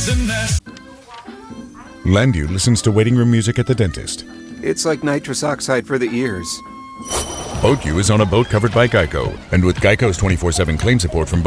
Landu listens to waiting room music at the dentist. It's like nitrous oxide for the ears. BoatU is on a boat covered by Geico. And with Geico's 24/7 claim support from